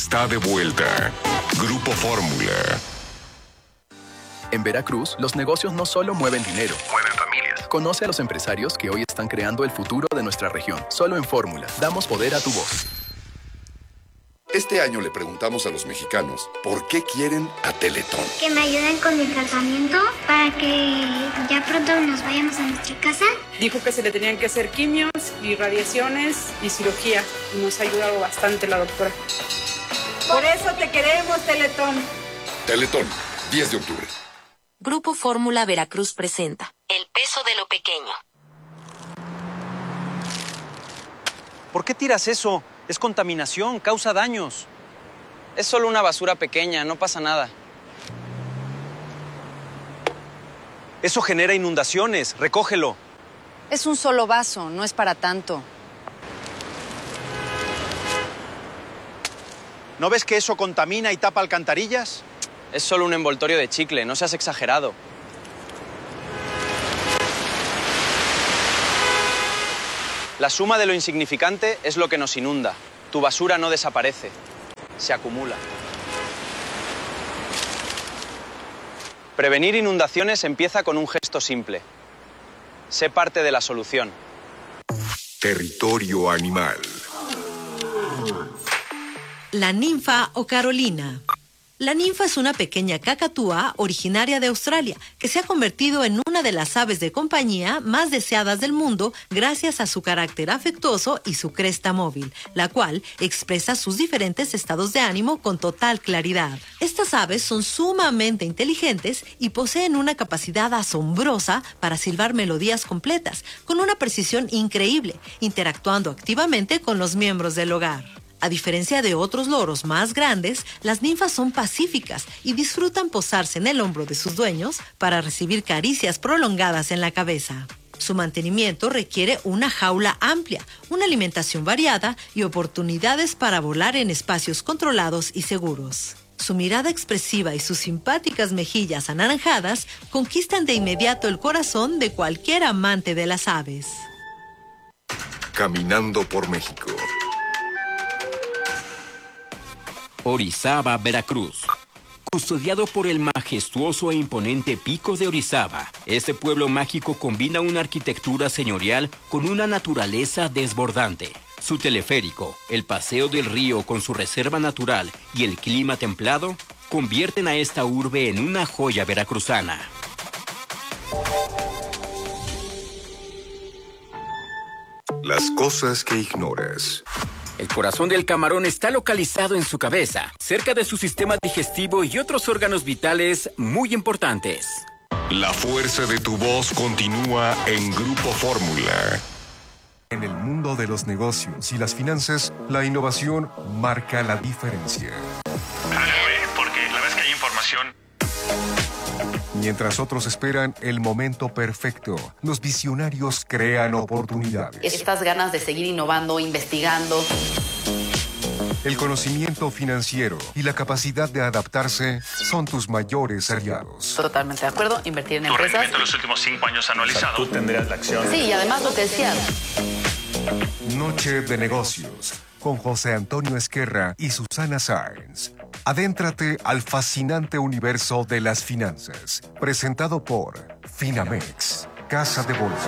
Está de vuelta. Grupo Fórmula. En Veracruz, los negocios no solo mueven dinero, mueven familias. Conoce a los empresarios que hoy están creando el futuro de nuestra región. Solo en Fórmula, damos poder a tu voz. Este año le preguntamos a los mexicanos por qué quieren a Teletón. Que me ayuden con mi tratamiento para que ya pronto nos vayamos a nuestra casa. Dijo que se le tenían que hacer quimios y radiaciones y cirugía. Y nos ha ayudado bastante la doctora. Por eso te queremos, Teletón. Teletón, 10 de octubre. Grupo Fórmula Veracruz presenta El peso de lo pequeño. ¿Por qué tiras eso? Es contaminación, causa daños. Es solo una basura pequeña, no pasa nada. Eso genera inundaciones, recógelo. Es un solo vaso, no es para tanto. ¿No ves que eso contamina y tapa alcantarillas? Es solo un envoltorio de chicle, no seas exagerado. La suma de lo insignificante es lo que nos inunda. Tu basura no desaparece, se acumula. Prevenir inundaciones empieza con un gesto simple. Sé parte de la solución. Territorio animal. La ninfa o Carolina. La ninfa es una pequeña cacatúa originaria de Australia que se ha convertido en una de las aves de compañía más deseadas del mundo gracias a su carácter afectuoso y su cresta móvil, la cual expresa sus diferentes estados de ánimo con total claridad. Estas aves son sumamente inteligentes y poseen una capacidad asombrosa para silbar melodías completas, con una precisión increíble, interactuando activamente con los miembros del hogar. A diferencia de otros loros más grandes, las ninfas son pacíficas y disfrutan posarse en el hombro de sus dueños para recibir caricias prolongadas en la cabeza. Su mantenimiento requiere una jaula amplia, una alimentación variada y oportunidades para volar en espacios controlados y seguros. Su mirada expresiva y sus simpáticas mejillas anaranjadas conquistan de inmediato el corazón de cualquier amante de las aves. Caminando por México. Orizaba, Veracruz. Custodiado por el majestuoso e imponente Pico de Orizaba, este pueblo mágico combina una arquitectura señorial con una naturaleza desbordante. Su teleférico, el paseo del río con su reserva natural y el clima templado convierten a esta urbe en una joya veracruzana. Las cosas que ignoras. El corazón del camarón está localizado en su cabeza, cerca de su sistema digestivo y otros órganos vitales muy importantes. La fuerza de tu voz continúa en Grupo Fórmula. En el mundo de los negocios y las finanzas, la innovación marca la diferencia. Porque la vez que hay información. Mientras otros esperan el momento perfecto, los visionarios crean oportunidades. Estas ganas de seguir innovando, investigando. El conocimiento financiero y la capacidad de adaptarse son tus mayores aliados. Totalmente de acuerdo, invertir en Tu empresas. rendimiento en los últimos 5 años anualizado. Tú tendrías la acción. Sí, y además lo que decía. Noche de negocios, con José Antonio Esquerra y Susana Sáenz. Adéntrate al fascinante universo de las finanzas. Presentado por Finamex, Casa de Bolsa.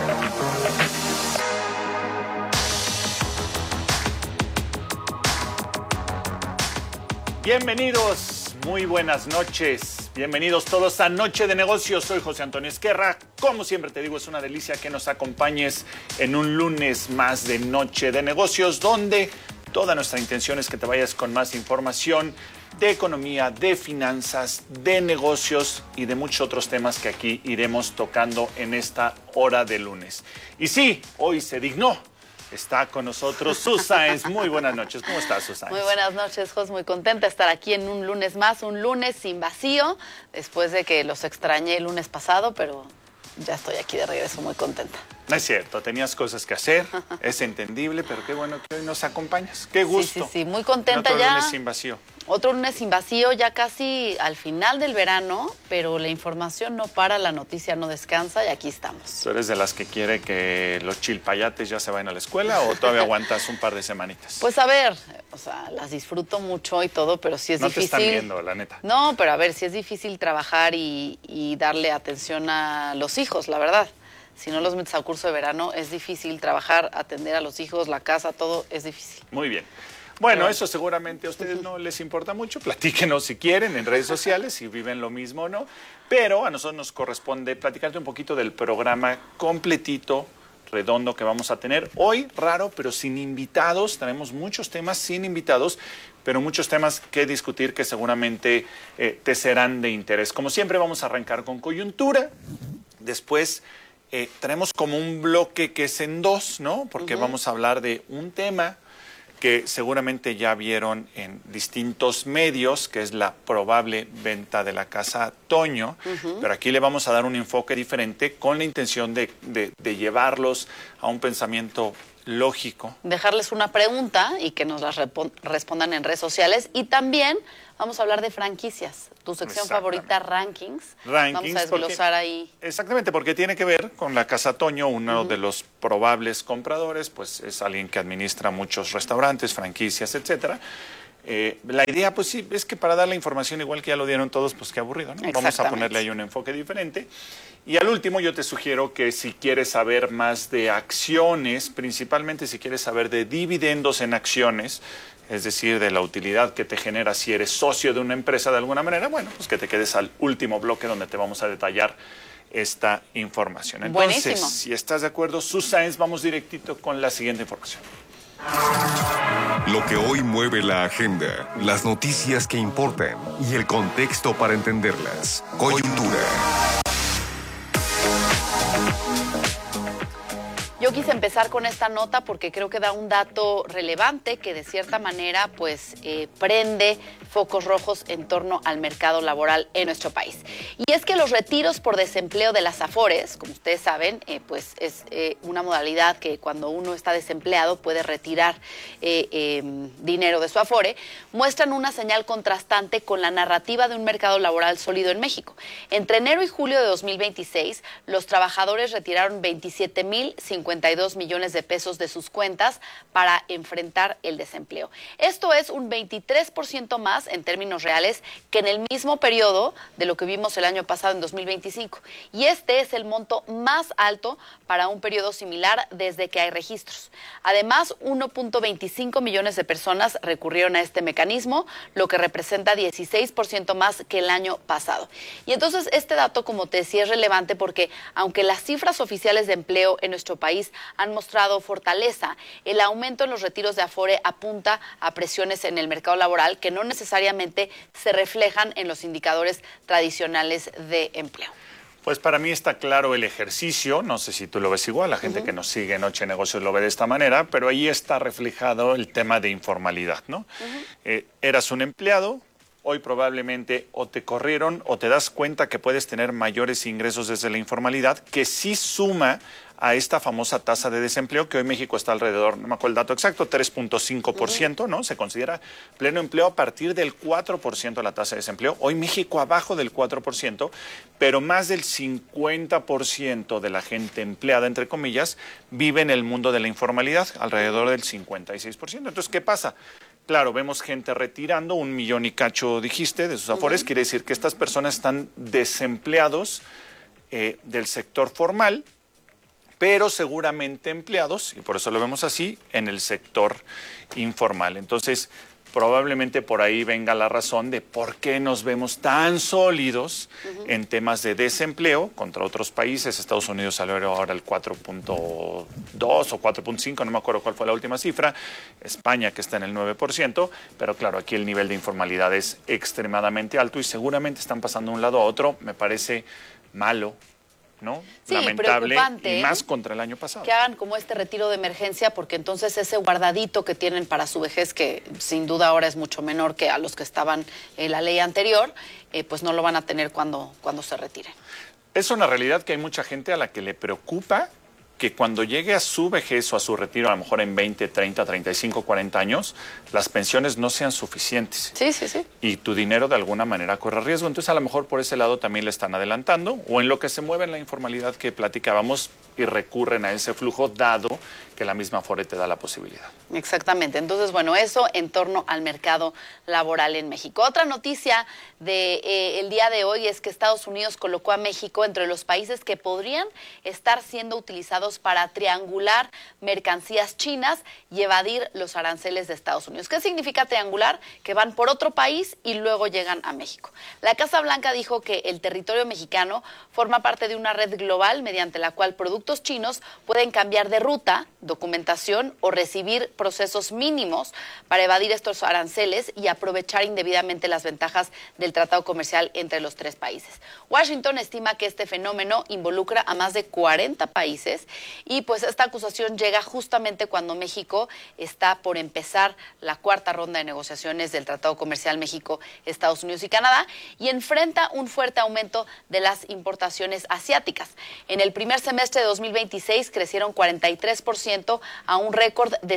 Bienvenidos, muy buenas noches. Bienvenidos todos a Noche de Negocios. Soy José Antonio Esquerra. Como siempre te digo, es una delicia que nos acompañes en un lunes más de Noche de Negocios, donde toda nuestra intención es que te vayas con más información de economía, de finanzas, de negocios y de muchos otros temas que aquí iremos tocando en esta hora de lunes. Y sí, hoy se dignó. Está con nosotros Susana. Muy buenas noches. ¿Cómo estás, Susana? Muy buenas noches, Jos. Muy contenta de estar aquí en un lunes más, un lunes sin vacío, después de que los extrañé el lunes pasado, pero ya estoy aquí de regreso, muy contenta. No es cierto, tenías cosas que hacer, es entendible, pero qué bueno que hoy nos acompañas. Qué gusto. Sí, muy contenta otro ya. Lunes sin vacío. Otro lunes sin vacío, ya casi al final del verano, pero la información no para, la noticia no descansa y aquí estamos. ¿Tú eres de las que quiere que los chilpayates ya se vayan a la escuela o todavía aguantas un par de semanitas? Pues a ver, o sea, las disfruto mucho y todo, pero sí es difícil. No te están viendo, la neta. No, pero a ver, sí es difícil trabajar y darle atención a los hijos, la verdad. Si no los metes al curso de verano, es difícil trabajar, atender a los hijos, la casa, todo es difícil. Muy bien. Bueno, eso seguramente a ustedes no les importa mucho. Platíquenos si quieren en redes sociales, si viven lo mismo o no. Pero a nosotros nos corresponde platicarte un poquito del programa completito, redondo que vamos a tener. Hoy, raro, pero sin invitados. Tenemos muchos temas sin invitados, pero muchos temas que discutir que seguramente te serán de interés. Como siempre, vamos a arrancar con coyuntura. Después tenemos como un bloque que es en dos, ¿no? Porque vamos a hablar de un tema que seguramente ya vieron en distintos medios, que es la probable venta de la Casa Toño, pero aquí le vamos a dar un enfoque diferente con la intención de llevarlos a un pensamiento lógico. Dejarles una pregunta y que nos las respondan en redes sociales. Y también vamos a hablar de franquicias. Tu sección favorita, Rankings. Vamos a desglosar ahí. Exactamente, porque tiene que ver con la Casa Toño. Uno de los probables compradores, pues es alguien que administra muchos restaurantes, franquicias, etcétera. La idea, pues sí, es que para dar la información igual que ya lo dieron todos, pues qué aburrido, ¿no? Vamos a ponerle ahí un enfoque diferente. Y al último yo te sugiero que si quieres saber más de acciones, principalmente si quieres saber de dividendos en acciones, es decir, de la utilidad que te genera si eres socio de una empresa de alguna manera, bueno, pues que te quedes al último bloque donde te vamos a detallar esta información. Entonces, buenísimo. Si estás de acuerdo, Susana, vamos directito con la siguiente información. Lo que hoy mueve la agenda, las noticias que importan y el contexto para entenderlas. Coyuntura. Yo quise empezar con esta nota porque creo que da un dato relevante que de cierta manera pues prende focos rojos en torno al mercado laboral en nuestro país. Y es que los retiros por desempleo de las AFORES, como ustedes saben, pues es una modalidad que cuando uno está desempleado puede retirar dinero de su AFORE, muestran una señal contrastante con la narrativa de un mercado laboral sólido en México. Entre enero y julio de 2026, los trabajadores retiraron 27,052 millones de pesos de sus cuentas para enfrentar el desempleo. Esto es un 23% más en términos reales que en el mismo periodo de lo que vimos el año pasado en 2025. Y este es el monto más alto para un periodo similar desde que hay registros. Además, 1.25 millones de personas recurrieron a este mecanismo, lo que representa 16% más que el año pasado. Y entonces este dato, como te decía, es relevante porque aunque las cifras oficiales de empleo en nuestro país han mostrado fortaleza, el aumento en los retiros de Afore apunta a presiones en el mercado laboral que no necesariamente se reflejan en los indicadores tradicionales de empleo. Pues para mí está claro el ejercicio, no sé si tú lo ves igual, la gente que nos sigue en Noche de Negocios lo ve de esta manera, pero ahí está reflejado el tema de informalidad, ¿no? Eras un empleado, hoy probablemente o te corrieron o te das cuenta que puedes tener mayores ingresos desde la informalidad, que sí suma a esta famosa tasa de desempleo que hoy México está alrededor, no me acuerdo el dato exacto, 3.5%, ¿no? Se considera pleno empleo a partir del 4% de la tasa de desempleo. Hoy México abajo del 4%, pero más del 50% de la gente empleada, entre comillas, vive en el mundo de la informalidad, alrededor del 56%. Entonces, ¿qué pasa? Claro, vemos gente retirando, 1 millón y cacho dijiste de sus afores, quiere decir que estas personas están desempleados del sector formal, pero seguramente empleados, y por eso lo vemos así, en el sector informal. Entonces, probablemente por ahí venga la razón de por qué nos vemos tan sólidos en temas de desempleo contra otros países. Estados Unidos salió ahora el 4.2 o 4.5, no me acuerdo cuál fue la última cifra. España, que está en el 9%, pero claro, aquí el nivel de informalidad es extremadamente alto y seguramente están pasando de un lado a otro. Me parece malo, ¿no? Sí, lamentable, preocupante, y más contra el año pasado. Que hagan como este retiro de emergencia, porque entonces ese guardadito que tienen para su vejez, que sin duda ahora es mucho menor que a los que estaban en la ley anterior, pues no lo van a tener cuando se retiren. Es una realidad que hay mucha gente a la que le preocupa que cuando llegue a su vejez o a su retiro, a lo mejor en 20, 30, 35, 40 años, las pensiones no sean suficientes. Sí, sí, sí. Y tu dinero de alguna manera corre riesgo. Entonces, a lo mejor por ese lado también le están adelantando, o en lo que se mueve en la informalidad que platicábamos y recurren a ese flujo, dado que la misma Afore te da la posibilidad. Exactamente. Entonces, bueno, eso en torno al mercado laboral en México. Otra noticia el día de hoy es que Estados Unidos colocó a México entre los países que podrían estar siendo utilizados para triangular mercancías chinas y evadir los aranceles de Estados Unidos. ¿Qué significa triangular? Que van por otro país y luego llegan a México. La Casa Blanca dijo que el territorio mexicano forma parte de una red global mediante la cual productos chinos pueden cambiar de ruta, documentación o recibir procesos mínimos para evadir estos aranceles y aprovechar indebidamente las ventajas del tratado comercial entre los tres países. Washington estima que este fenómeno involucra a más de 40 países y pues esta acusación llega justamente cuando México está por empezar la cuarta ronda de negociaciones del tratado comercial México, Estados Unidos y Canadá y enfrenta un fuerte aumento de las importaciones asiáticas. En el primer semestre de 2026 crecieron 43% a un récord de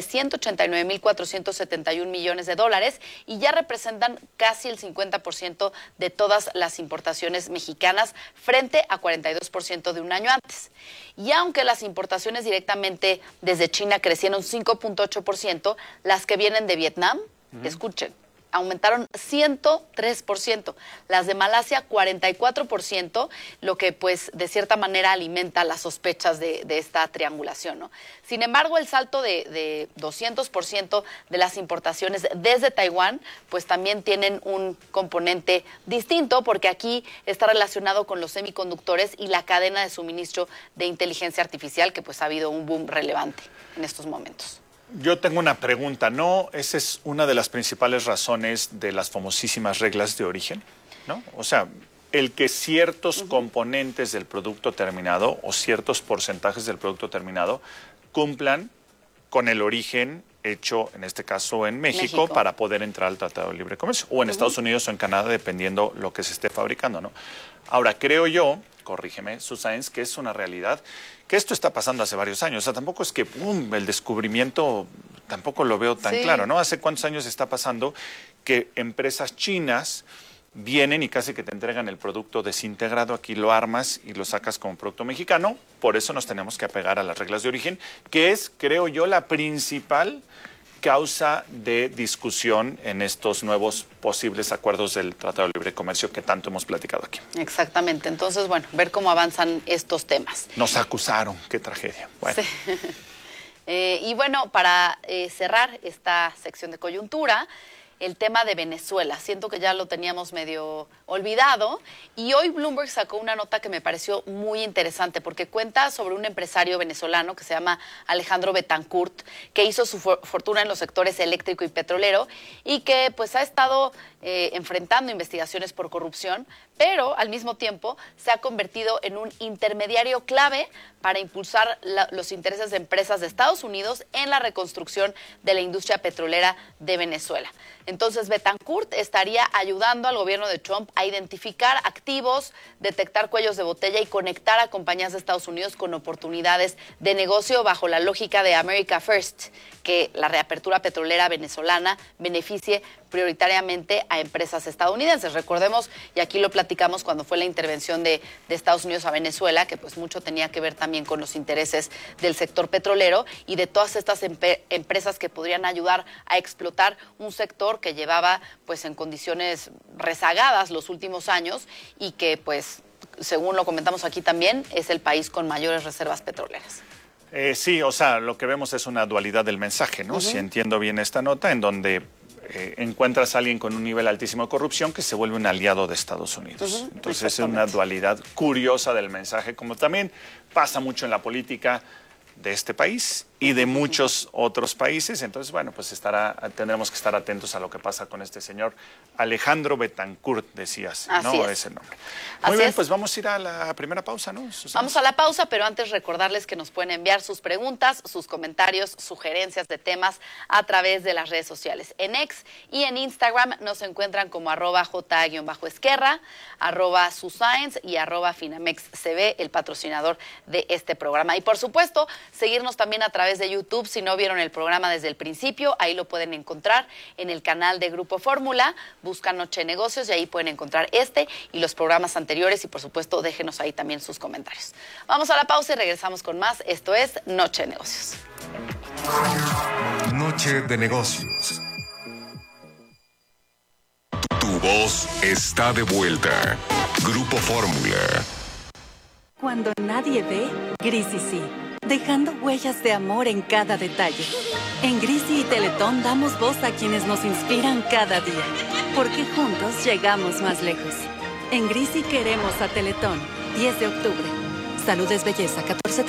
189.471 millones de dólares y ya representan casi el 50% de todas las importaciones mexicanas frente a 42% de un año antes. Y aunque las importaciones directamente desde China crecieron 5.8%, las que vienen de Vietnam, escuchen, aumentaron 103%, las de Malasia 44%, lo que pues de cierta manera alimenta las sospechas de esta triangulación, ¿no? Sin embargo, el salto de 200% de las importaciones desde Taiwán pues también tienen un componente distinto porque aquí está relacionado con los semiconductores y la cadena de suministro de inteligencia artificial que pues ha habido un boom relevante en estos momentos. Yo tengo una pregunta, ¿no? Esa es una de las principales razones de las famosísimas reglas de origen, ¿no? O sea, el que ciertos componentes del producto terminado o ciertos porcentajes del producto terminado cumplan con el origen hecho, en este caso, en México, para poder entrar al Tratado de Libre Comercio, o en Estados Unidos o en Canadá, dependiendo lo que se esté fabricando, ¿no? Ahora, creo yo, corrígeme, Susáenz, que es una realidad, que esto está pasando hace varios años. O sea, tampoco es que el descubrimiento tampoco lo veo tan claro, ¿no? ¿Hace cuántos años está pasando que empresas chinas vienen y casi que te entregan el producto desintegrado, aquí lo armas y lo sacas como producto mexicano? Por eso nos tenemos que apegar a las reglas de origen, que es, creo yo, la principal causa de discusión en estos nuevos posibles acuerdos del Tratado de Libre Comercio que tanto hemos platicado aquí. Exactamente. Entonces, bueno, ver cómo avanzan estos temas. Nos acusaron, qué tragedia. Bueno. Sí. Y bueno, para cerrar esta sección de coyuntura, el tema de Venezuela. Siento que ya lo teníamos medio olvidado y hoy Bloomberg sacó una nota que me pareció muy interesante porque cuenta sobre un empresario venezolano que se llama Alejandro Betancourt, que hizo su fortuna en los sectores eléctrico y petrolero y que pues ha estado enfrentando investigaciones por corrupción, pero al mismo tiempo se ha convertido en un intermediario clave para impulsar los intereses de empresas de Estados Unidos en la reconstrucción de la industria petrolera de Venezuela. Entonces, Betancourt estaría ayudando al gobierno de Trump a identificar activos, detectar cuellos de botella y conectar a compañías de Estados Unidos con oportunidades de negocio bajo la lógica de America First, que la reapertura petrolera venezolana beneficie prioritariamente a empresas estadounidenses. Recordemos, y aquí lo platicamos cuando fue la intervención de Estados Unidos a Venezuela, que pues mucho tenía que ver también con los intereses del sector petrolero y de todas estas empresas que podrían ayudar a explotar un sector que llevaba pues en condiciones rezagadas los últimos años y que pues, según lo comentamos aquí también, es el país con mayores reservas petroleras. Sí, o sea, lo que vemos es una dualidad del mensaje, ¿no? Si entiendo bien esta nota, en donde encuentras a alguien con un nivel altísimo de corrupción que se vuelve un aliado de Estados Unidos. Entonces es una dualidad curiosa del mensaje, como también pasa mucho en la política de este país y de muchos otros países. Entonces, bueno, pues tendremos que estar atentos a lo que pasa con este señor Alejandro Betancourt, decías, Así ¿no? es. Ese nombre. Así Muy bien, es. pues vamos a ir a la primera pausa, ¿no, Susana? Vamos a la pausa, pero antes recordarles que nos pueden enviar sus preguntas, sus comentarios, sugerencias de temas a través de las redes sociales. En X y en Instagram nos encuentran como @J_Esquerra, @Suscience y @FinamexCB, el patrocinador de este programa. Y por supuesto, seguirnos también a través de YouTube. Si no vieron el programa desde el principio, ahí lo pueden encontrar en el canal de Grupo Fórmula. Buscan Noche de Negocios y ahí pueden encontrar este y los programas anteriores. Y por supuesto, déjenos ahí también sus comentarios. Vamos a la pausa y regresamos con más. Esto es Noche de Negocios. Noche de Negocios. Tu voz está de vuelta. Grupo Fórmula. Cuando nadie ve, Grisi sí, dejando huellas de amor en cada detalle. En Grisi y Teletón damos voz a quienes nos inspiran cada día, porque juntos llegamos más lejos. En Grisi queremos a Teletón. 10 de octubre. Salud es belleza.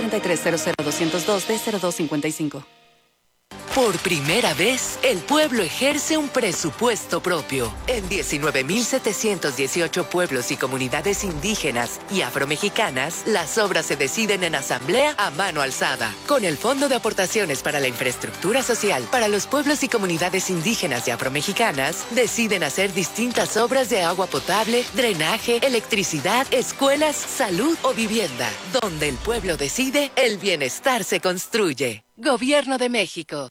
1433-00202-D0255. Por primera vez, el pueblo ejerce un presupuesto propio. En 19.718 pueblos y comunidades indígenas y afromexicanas, las obras se deciden en asamblea a mano alzada. Con el Fondo de Aportaciones para la Infraestructura Social para los pueblos y comunidades indígenas y afromexicanas, deciden hacer distintas obras de agua potable, drenaje, electricidad, escuelas, salud o vivienda. Donde el pueblo decide, el bienestar se construye. Gobierno de México.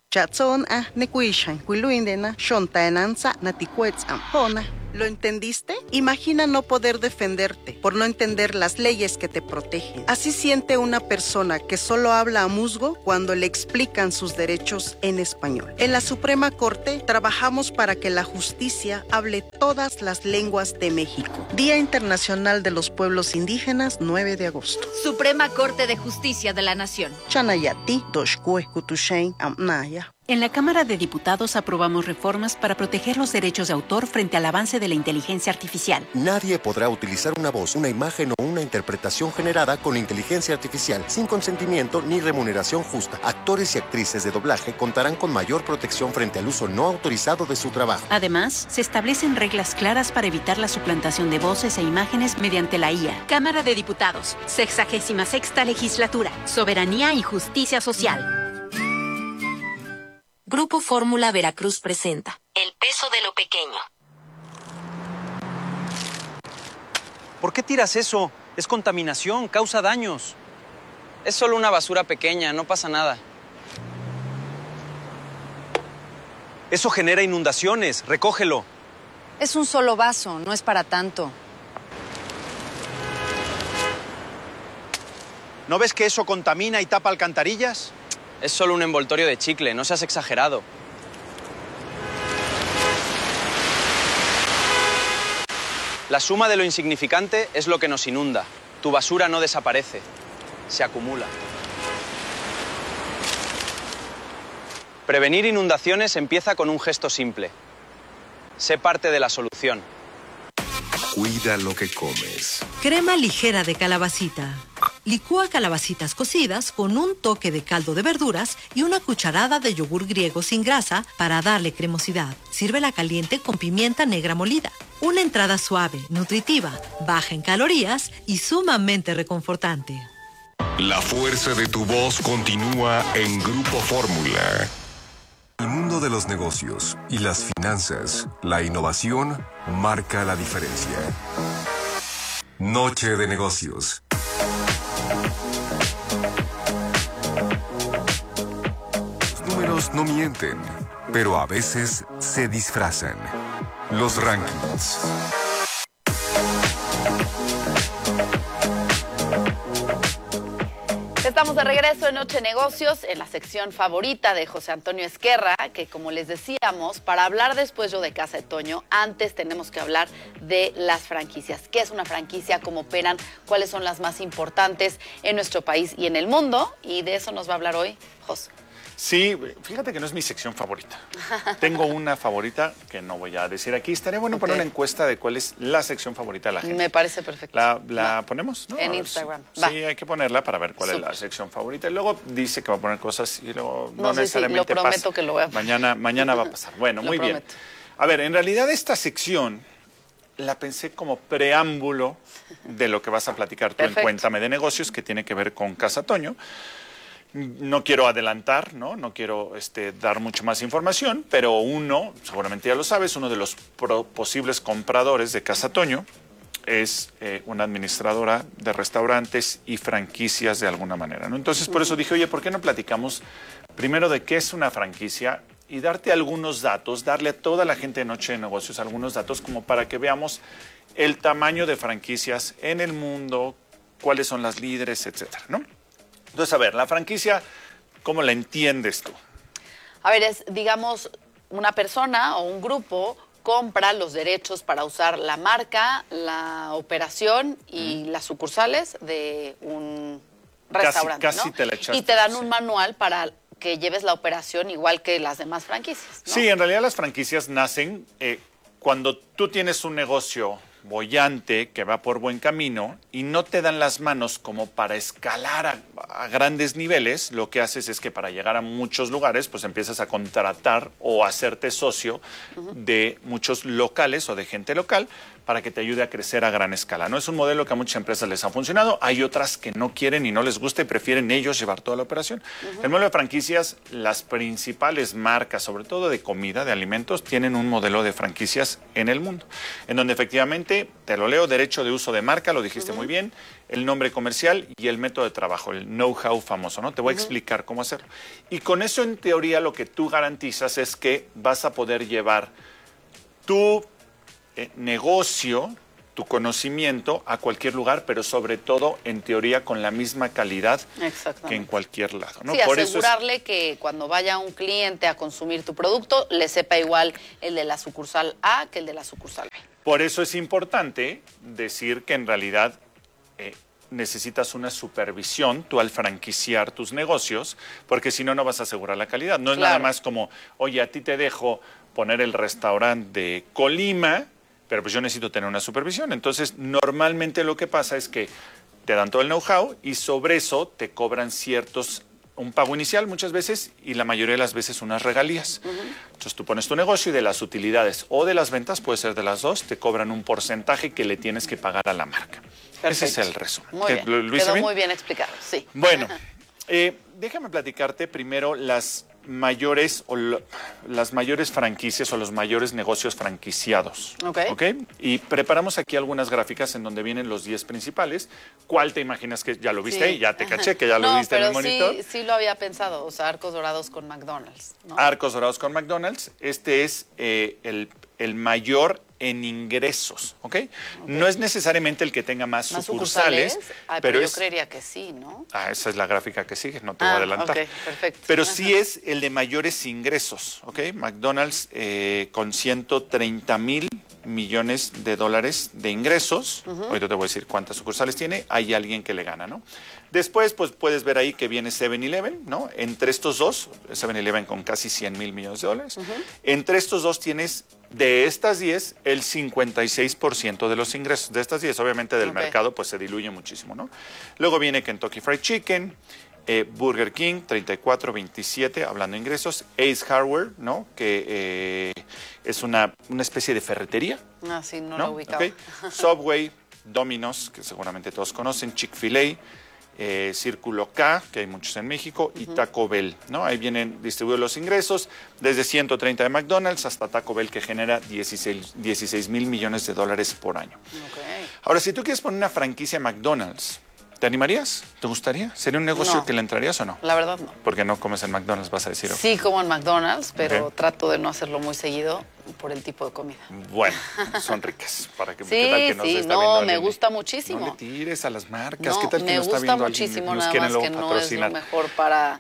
¿Lo entendiste? Imagina no poder defenderte por no entender las leyes que te protegen. Así siente una persona que solo habla a musgo cuando le explican sus derechos en español. En la Suprema Corte trabajamos para que la justicia hable todas las lenguas de México. Día Internacional de los Pueblos Indígenas, 9 de agosto. Suprema Corte de Justicia de la Nación. Chanayati, Doshkue, Kutushain, Amnaya. En la Cámara de Diputados aprobamos reformas para proteger los derechos de autor frente al avance de la inteligencia artificial. Nadie podrá utilizar una voz, una imagen o una interpretación generada con inteligencia artificial sin consentimiento ni remuneración justa. Actores y actrices de doblaje contarán con mayor protección frente al uso no autorizado de su trabajo. Además, se establecen reglas claras para evitar la suplantación de voces e imágenes mediante la IA. Cámara de Diputados, 66ª Legislatura, Soberanía y Justicia Social. Grupo Fórmula Veracruz presenta El peso de lo pequeño. ¿Por qué tiras eso? Es contaminación, causa daños. Es solo una basura pequeña, no pasa nada. Eso genera inundaciones, recógelo. Es un solo vaso, no es para tanto. ¿No ves que eso contamina y tapa alcantarillas? Es solo un envoltorio de chicle, no seas exagerado. La suma de lo insignificante es lo que nos inunda. Tu basura no desaparece, se acumula. Prevenir inundaciones empieza con un gesto simple. Sé parte de la solución. Cuida lo que comes. Crema ligera de calabacita. Licúa calabacitas cocidas con un toque de caldo de verduras y una cucharada de yogur griego sin grasa para darle cremosidad. Sírvela caliente con pimienta negra molida. Una entrada suave, nutritiva, baja en calorías y sumamente reconfortante. La fuerza de tu voz continúa en Grupo Fórmula. El mundo de los negocios y las finanzas, la innovación marca la diferencia. Noche de Negocios. Los números no mienten, pero a veces se disfrazan. Los rankings. Estamos de regreso en Noche Negocios, en la sección favorita de José Antonio Esquerra, que como les decíamos, para hablar después yo de Casa de Toño, antes tenemos que hablar de las franquicias. ¿Qué es una franquicia? ¿Cómo operan? ¿Cuáles son las más importantes en nuestro país y en el mundo? Y de eso nos va a hablar hoy José. Sí, fíjate que no es mi sección favorita. Tengo una favorita que no voy a decir aquí. Estaría bueno poner una encuesta de cuál es la sección favorita de la gente. Me parece perfecto. ¿La ponemos? ¿No? En Instagram. Sí, hay que ponerla para ver cuál es la sección favorita. Y luego dice que va a poner cosas y luego no necesariamente lo prometo pasa. Que lo voy a poner. Mañana va a pasar. Bueno, muy bien. A ver, en realidad esta sección la pensé como preámbulo de lo que vas a platicar tú en Cuéntame de Negocios, que tiene que ver con Casa Toño. No quiero adelantar, no quiero dar mucho más información, pero seguramente ya lo sabes, uno de los posibles compradores de Casa Toño es una administradora de restaurantes y franquicias de alguna manera, ¿no? Entonces, por eso dije, oye, ¿por qué no platicamos primero de qué es una franquicia y darte algunos datos, darle a toda la gente de Noche de Negocios algunos datos como para que veamos el tamaño de franquicias en el mundo, cuáles son las líderes, etcétera, ¿no? Entonces, a ver, la franquicia, ¿cómo la entiendes tú? A ver, es, digamos, una persona o un grupo compra los derechos para usar la marca, la operación y las sucursales de un restaurante, casi ¿no? te la echaste, y te dan un manual para que lleves la operación igual que las demás franquicias, ¿no? Sí, en realidad las franquicias nacen cuando tú tienes un negocio boyante que va por buen camino y no te dan las manos como para escalar a grandes niveles, lo que haces es que para llegar a muchos lugares pues empiezas a contratar o hacerte socio de muchos locales o de gente local para que te ayude a crecer a gran escala, ¿no? Es un modelo que a muchas empresas les ha funcionado, hay otras que no quieren y no les gusta y prefieren ellos llevar toda la operación. El modelo de franquicias, las principales marcas, sobre todo de comida, de alimentos, tienen un modelo de franquicias en el mundo, en donde efectivamente, te lo leo, derecho de uso de marca, lo dijiste muy bien, el nombre comercial y el método de trabajo, el know-how famoso, ¿no? Te voy a explicar cómo hacerlo. Y con eso, en teoría, lo que tú garantizas es que vas a poder llevar tu negocio, tu conocimiento a cualquier lugar, pero sobre todo, en teoría, con la misma calidad que en cualquier lado, ¿no? Sí, por asegurarle que cuando vaya un cliente a consumir tu producto, le sepa igual el de la sucursal A que el de la sucursal B. Por eso es importante decir que en realidad necesitas una supervisión tú al franquiciar tus negocios, porque si no, no vas a asegurar la calidad. No es nada más como, oye, a ti te dejo poner el restaurante de Colima, pero pues yo necesito tener una supervisión. Entonces, normalmente lo que pasa es que te dan todo el know-how y sobre eso te cobran un pago inicial muchas veces y la mayoría de las veces unas regalías. Entonces tú pones tu negocio y de las utilidades o de las ventas, puede ser de las dos, te cobran un porcentaje que le tienes que pagar a la marca. Perfecto. Ese es el resumen. Muy bien. Quedó muy bien explicado, sí. Bueno, déjame platicarte primero las mayores franquicias o los mayores negocios franquiciados. ¿Ok? Y preparamos aquí algunas gráficas en donde vienen los 10 principales. ¿Cuál te imaginas que ya lo viste? Sí. Ya te caché que ya lo viste en el monitor. Sí lo había pensado, o sea, Arcos Dorados con McDonald's, ¿no? Arcos Dorados con McDonald's. Este es el mayor en ingresos, ¿ok? No es necesariamente el que tenga más sucursales, pero yo creería que sí, ¿no? Esa es la gráfica que sigue, no te voy a adelantar. Ok, perfecto. Pero sí es el de mayores ingresos, ¿ok? McDonald's con 130,000 millones de dólares de ingresos. Ahorita te voy a decir cuántas sucursales tiene. Hay alguien que le gana, ¿no? Después, pues puedes ver ahí que viene 7-Eleven, ¿no? Entre estos dos, 7-Eleven con casi 100,000 millones de dólares. Entre estos dos tienes, de estas 10, el 56% de los ingresos. De estas 10, obviamente, del mercado, pues se diluye muchísimo, ¿no? Luego viene Kentucky Fried Chicken, Burger King, 34-27, hablando de ingresos. Ace Hardware, ¿no? Que es una especie de ferretería. Sí, no lo ubicaba. Okay. Subway, Domino's, que seguramente todos conocen, Chick-fil-A, Círculo K, que hay muchos en México, y Taco Bell, ¿no? Ahí vienen distribuidos los ingresos, desde 130 de McDonald's hasta Taco Bell, que genera 16,000 millones de dólares por año. Ahora, si tú quieres poner una franquicia McDonald's, ¿te animarías? ¿Te gustaría? ¿Sería un negocio que le entrarías o no? La verdad no. Porque no comes en McDonald's, vas a decir. Sí, como en McDonald's, pero trato de no hacerlo muy seguido por el tipo de comida. Bueno, son ricas. ¿Para que, sí, ¿qué tal que nos está no, me gusta muchísimo. No le tires a las marcas. ¿Qué tal que nos está viendo alguien y nos nada quieren más luego que patrocinar? No es lo mejor para...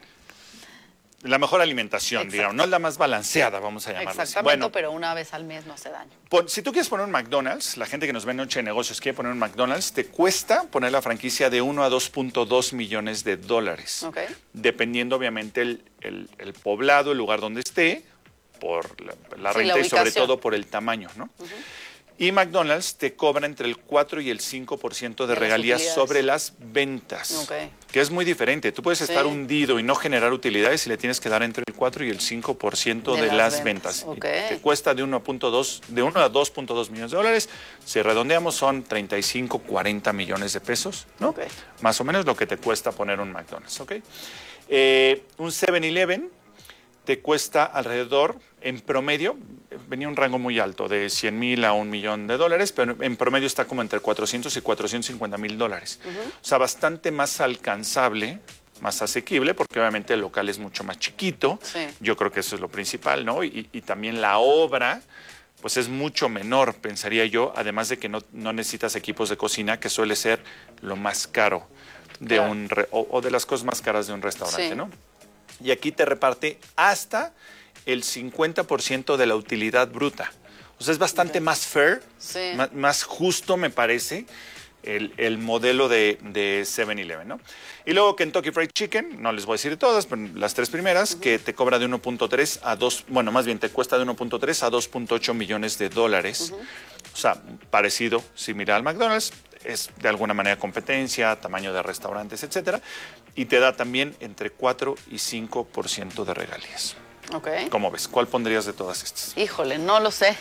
La mejor alimentación, digamos, no es la más balanceada, vamos a llamarla así. Exactamente, Bueno, pero una vez al mes no hace daño. Si tú quieres poner un McDonald's, la gente que nos ve en Noche de Negocios quiere poner un McDonald's, te cuesta poner la franquicia de 1 a 2.2 millones de dólares. Dependiendo, obviamente, el poblado, el lugar donde esté, por la renta y sobre todo por el tamaño, ¿no? Y McDonald's te cobra entre el 4 y el 5% de regalías sobre las ventas, que es muy diferente. Tú puedes estar hundido y no generar utilidades y le tienes que dar entre el 4 y el 5% de las ventas. Y te cuesta de 1 a 2.2 millones de dólares. Si redondeamos son 35, 40 millones de pesos, ¿no? Más o menos lo que te cuesta poner un McDonald's, ¿ok? Un 7-Eleven te cuesta alrededor, en promedio, venía un rango muy alto, de 100,000 a $1 millón, pero en promedio está como entre 400 y 450 mil dólares. O sea, bastante más alcanzable, más asequible, porque obviamente el local es mucho más chiquito. Yo creo que eso es lo principal, ¿no? Y también la obra, pues es mucho menor, pensaría yo, además de que no necesitas equipos de cocina, que suele ser lo más caro de o de las cosas más caras de un restaurante, ¿no? Y aquí te reparte hasta el 50% de la utilidad bruta. O sea, es bastante más fair, más justo, me parece, el modelo de 7-Eleven, ¿no? Y luego Kentucky Fried Chicken, no les voy a decir todas, pero las 3 primeras, que te cobra de 1.3 a 2, bueno, más bien te cuesta de 1.3 a 2.8 millones de dólares. O sea, parecido, similar al McDonald's. Es de alguna manera competencia, tamaño de restaurantes, etcétera, y te da también entre 4 y 5% de regalías. ¿Cómo ves? ¿Cuál pondrías de todas estas? Híjole, no lo sé.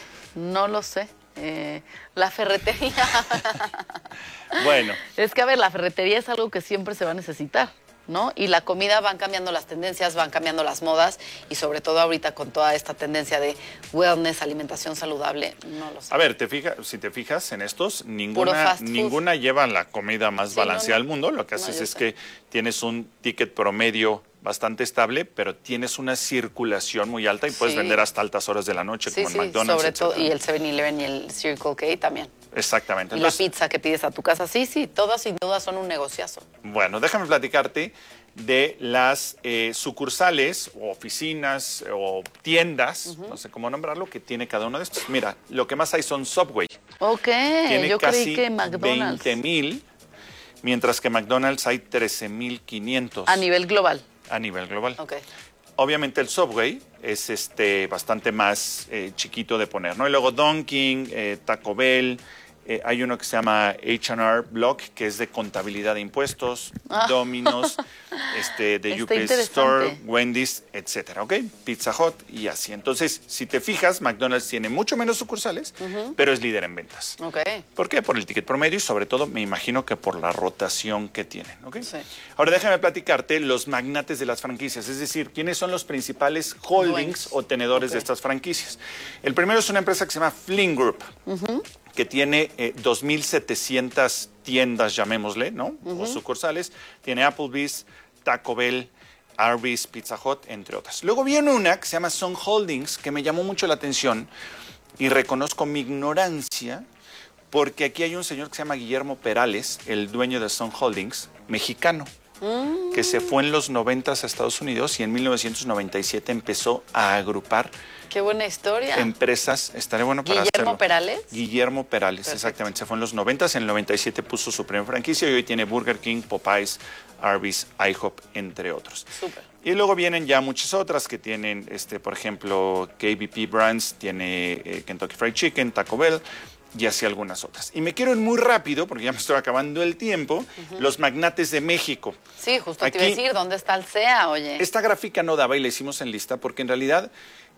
La ferretería. Bueno. Es que, a ver, la ferretería es algo que siempre se va a necesitar, ¿no? Y la comida, van cambiando las tendencias, van cambiando las modas, y sobre todo ahorita con toda esta tendencia de wellness, alimentación saludable, no lo sé. A ver, si te fijas en estos, ninguna lleva la comida más balanceada del mundo. Lo que haces es que tienes un ticket promedio bastante estable, pero tienes una circulación muy alta y puedes vender hasta altas horas de la noche, como en McDonald's, sobre todo, y el 7-Eleven y el Circle K también. Exactamente. Y la pizza que pides a tu casa, todas sin duda son un negociazo. Bueno, déjame platicarte de las sucursales o oficinas o tiendas, no sé cómo nombrarlo, que tiene cada uno de estos. Mira, lo que más hay son Subway. Tiene yo casi creí que McDonald's. 20,000, mientras que McDonald's hay 13,500. A nivel global. A nivel global. Obviamente el Subway es bastante más chiquito de poner, ¿no? Y luego Dunkin', Taco Bell, hay uno que se llama H&R Block, que es de contabilidad de impuestos, Domino's, de UPS Store, Wendy's, etcétera, ¿ok? Pizza Hut y así. Entonces, si te fijas, McDonald's tiene mucho menos sucursales, pero es líder en ventas. ¿Por qué? Por el ticket promedio y sobre todo, me imagino que por la rotación que tienen, ¿ok? Ahora déjame platicarte los magnates de las franquicias, es decir, quiénes son los principales holdings o tenedores de estas franquicias. El primero es una empresa que se llama Flynn Group, que tiene 2,700 tiendas, llamémosle, ¿no? O sucursales. Tiene Applebee's, Taco Bell, Arby's, Pizza Hut, entre otras. Luego viene una que se llama Sun Holdings, que me llamó mucho la atención y reconozco mi ignorancia, porque aquí hay un señor que se llama Guillermo Perales, el dueño de Sun Holdings, mexicano, que se fue en los 90s a Estados Unidos y en 1997 empezó a agrupar. Qué buena historia. Empresas, estaría bueno para hacerlo. ¿Guillermo Perales? Guillermo Perales, exactamente. Se fue en los 90s, en el 97 puso su primera franquicia y hoy tiene Burger King, Popeyes, Arby's, IHOP, entre otros. Y luego vienen ya muchas otras que tienen, por ejemplo, KBP Brands, tiene Kentucky Fried Chicken, Taco Bell, y así algunas otras. Y me quiero ir muy rápido, porque ya me estoy acabando el tiempo, los magnates de México. Sí, justo te iba a decir, ¿dónde está el CEA, oye? Esta gráfica no daba y la hicimos en lista, porque en realidad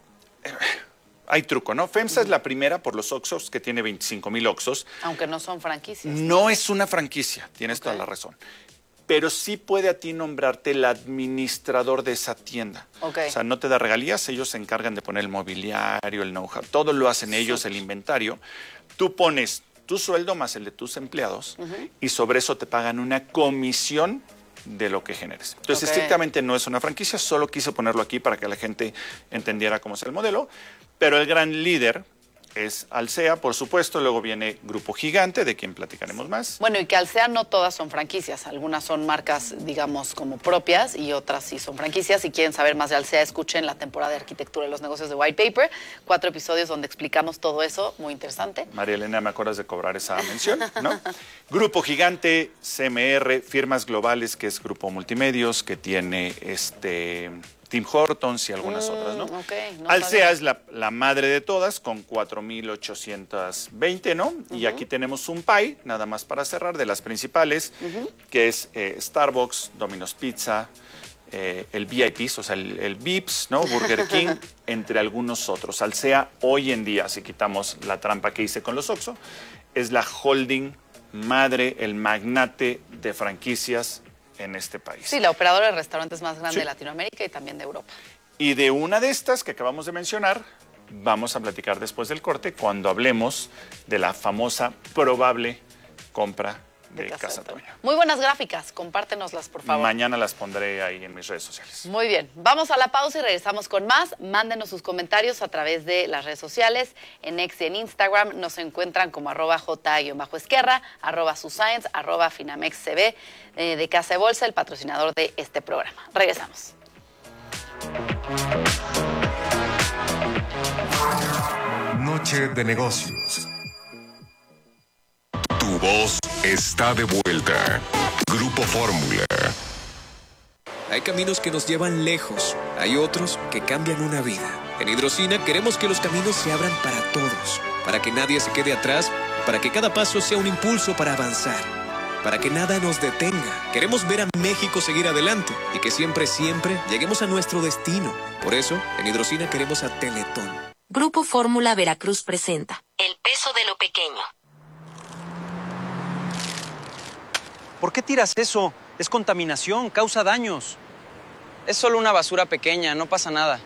hay truco, ¿no? FEMSA es la primera por los Oxxos, que tiene 25,000 Oxxos. Aunque no son franquicias. No es una franquicia, tienes toda la razón. Pero sí puede a ti nombrarte el administrador de esa tienda. O sea, no te da regalías, ellos se encargan de poner el mobiliario, el know-how, todo lo hacen ellos, el inventario. Tú pones tu sueldo más el de tus empleados y sobre eso te pagan una comisión de lo que generes. Entonces, estrictamente no es una franquicia, solo quise ponerlo aquí para que la gente entendiera cómo es el modelo, pero el gran líder es Alsea, por supuesto, luego viene Grupo Gigante, de quien platicaremos más. Bueno, y que Alsea no todas son franquicias, algunas son marcas, digamos, como propias y otras sí son franquicias. Si quieren saber más de Alsea, escuchen la temporada de Arquitectura y los Negocios de White Paper, 4 episodios donde explicamos todo eso, muy interesante. María Elena, me acuerdas de cobrar esa mención, ¿no? Grupo Gigante, CMR, Firmas Globales, que es Grupo Multimedios, que tiene Tim Hortons y algunas otras, ¿no? Okay, no Alsea es la madre de todas, con 4,820, ¿no? Y aquí tenemos un pie, nada más para cerrar, de las principales, que es Starbucks, Domino's Pizza, el VIPs, o sea, el Vips, ¿no? Burger King, entre algunos otros. Alsea, hoy en día, si quitamos la trampa que hice con los Oxxo, es la holding madre, el magnate de franquicias en este país. Sí, la operadora de restaurantes más grande de Latinoamérica y también de Europa. Y de una de estas que acabamos de mencionar, vamos a platicar después del corte cuando hablemos de la famosa probable compra de Casa Toño. Muy buenas gráficas, compártenoslas, por favor. Mañana las pondré ahí en mis redes sociales. Muy bien, vamos a la pausa y regresamos con más. Mándenos sus comentarios a través de las redes sociales. En X y en Instagram nos encuentran como @j_esquerra, @suscience, @finamexcb de Casa de Bolsa, el patrocinador de este programa. Regresamos. Noche de negocios. Tu voz está de vuelta. Grupo Fórmula. Hay caminos que nos llevan lejos, hay otros que cambian una vida. En Hidrocina queremos que los caminos se abran para todos, para que nadie se quede atrás, para que cada paso sea un impulso para avanzar, para que nada nos detenga. Queremos ver a México seguir adelante y que siempre, siempre lleguemos a nuestro destino. Por eso, en Hidrocina queremos a Teletón. Grupo Fórmula Veracruz presenta El peso de lo pequeño. ¿Por qué tiras eso? Es contaminación, causa daños. Es solo una basura pequeña, no pasa nada.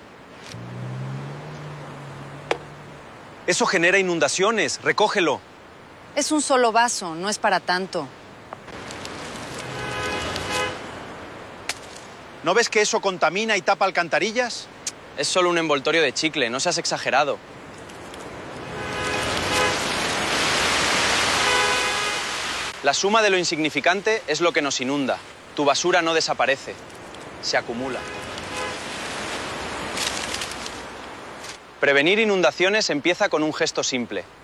Eso genera inundaciones, recógelo. Es un solo vaso, no es para tanto. ¿No ves que eso contamina y tapa alcantarillas? Es solo un envoltorio de chicle, no seas exagerado. La suma de lo insignificante es lo que nos inunda. Tu basura no desaparece, se acumula. Prevenir inundaciones empieza con un gesto simple: